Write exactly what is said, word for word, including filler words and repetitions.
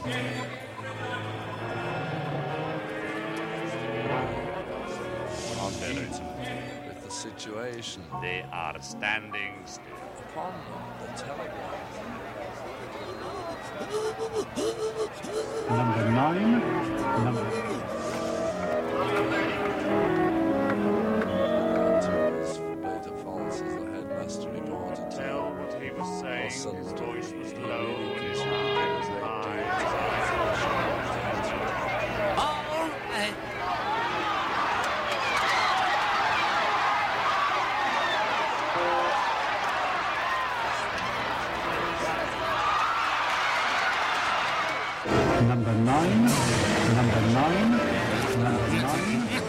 With the situation. They are standing still. Upon the telegraph. Number nine. Number. Beta Falls as the headmaster reported. Tell what he was saying. His voice was low and his heart was high. All right. Number nine. Number nine. Number nine.